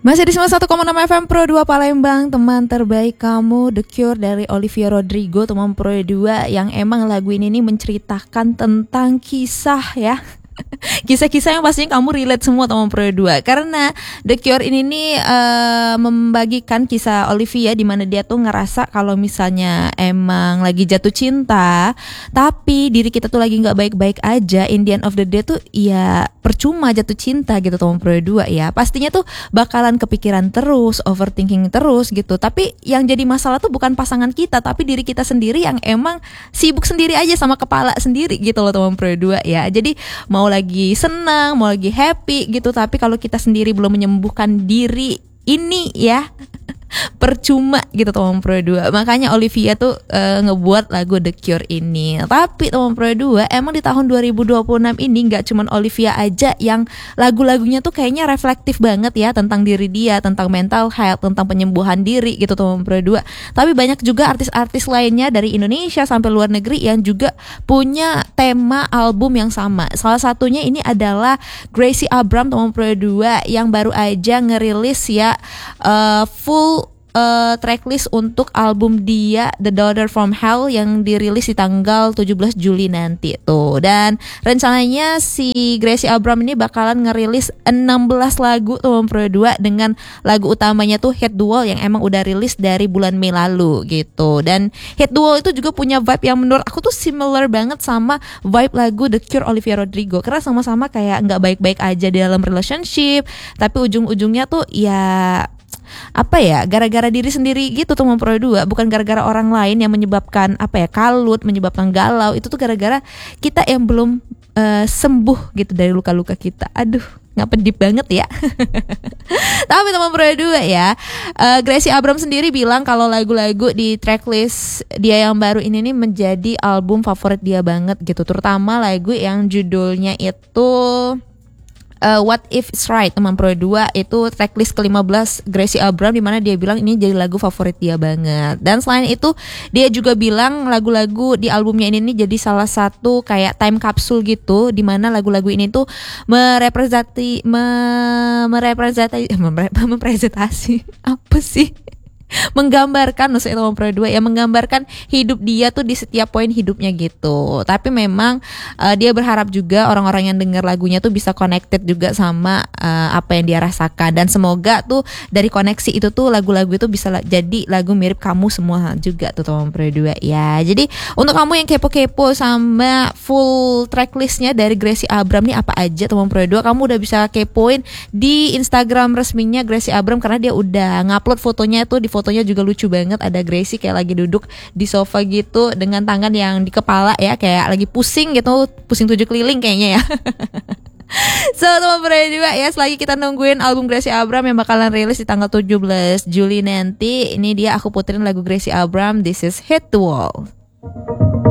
Masih di 91,6 FM Pro 2 Palembang, teman terbaik kamu, The Cure dari Olivia Rodrigo, teman Pro 2, yang emang lagu ini nih menceritakan tentang kisah ya. Kisah-kisah yang pastinya kamu relate semua teman Pro 2. Karena The Cure ini nih membagikan kisah Olivia di mana dia tuh ngerasa kalau misalnya emang lagi jatuh cinta, tapi diri kita tuh lagi nggak baik-baik aja. In the end of the day tuh ya percuma jatuh cinta gitu teman Pro 2 ya. Pastinya tuh bakalan kepikiran terus, overthinking terus gitu. Tapi yang jadi masalah tuh bukan pasangan kita, tapi diri kita sendiri yang emang sibuk sendiri aja sama kepala sendiri gitu loh teman Pro 2 ya. Jadi mau lagi senang, mau lagi happy gitu, tapi kalau kita sendiri belum menyembuhkan diri ini ya percuma gitu teman Pro 2. Makanya Olivia tuh ngebuat lagu The Cure ini. Tapi teman Pro 2, emang di tahun 2026 ini gak cuman Olivia aja yang lagu-lagunya tuh kayaknya reflektif banget ya tentang diri dia, tentang mental health, tentang penyembuhan diri gitu teman Pro 2. Tapi banyak juga artis-artis lainnya dari Indonesia sampai luar negeri yang juga punya tema album yang sama. Salah satunya ini adalah Gracie Abrams teman Pro 2 yang baru aja ngerilis ya full tracklist untuk album dia The Daughter from Hell yang dirilis di tanggal 17 Juli nanti tuh. Dan rencananya si Gracie Abrams ini bakalan ngerilis 16 lagu teman Pro 2 dengan lagu utamanya tuh Hit the Wall yang emang udah rilis dari bulan Mei lalu gitu. Dan Hit the Wall itu juga punya vibe yang menurut aku tuh similar banget sama vibe lagu The Cure Olivia Rodrigo, karena sama-sama kayak nggak baik-baik aja di dalam relationship, tapi ujung-ujungnya tuh ya apa ya, gara-gara diri sendiri gitu teman Pro 2, bukan gara-gara orang lain yang menyebabkan apa ya, kalut, menyebabkan galau. Itu tuh gara-gara kita yang belum sembuh gitu dari luka-luka kita. Aduh, ngapa deep banget ya. Tapi teman Pro 2 ya, Gracie Abrams sendiri bilang kalau lagu-lagu di tracklist dia yang baru ini nih menjadi album favorit dia banget gitu, terutama lagu yang judulnya itu What If It's Right teman Pro 2, itu tracklist ke-15 Gracie Abrams, dimana dia bilang ini jadi lagu favorit dia banget. Dan selain itu dia juga bilang lagu-lagu di albumnya ini nih jadi salah satu kayak time capsule gitu, dimana lagu-lagu ini tuh merepresentasi apa sih, menggambarkan, maksudnya teman Pro 2 ya, menggambarkan hidup dia tuh di setiap poin hidupnya gitu. Tapi memang dia berharap juga orang-orang yang dengar lagunya tuh bisa connected juga sama apa yang dia rasakan, dan semoga tuh dari koneksi itu tuh lagu-lagu itu bisa jadi lagu mirip kamu semua juga tuh teman Pro 2 ya. Jadi untuk kamu yang kepo-kepo sama full tracklistnya dari Gracie Abrams nih apa aja teman Pro 2, kamu udah bisa kepoin di Instagram resminya Gracie Abrams, karena dia udah ngupload fotonya tuh. Di fotonya juga lucu banget, ada Gracie kayak lagi duduk di sofa gitu dengan tangan yang di kepala ya, kayak lagi pusing gitu, pusing 7 keliling kayaknya ya. So teman Pro 2 ya, selagi kita nungguin album Gracie Abrams yang bakalan rilis di tanggal 17 Juli nanti, ini dia aku puterin lagu Gracie Abrams, This Is Hit the Wall.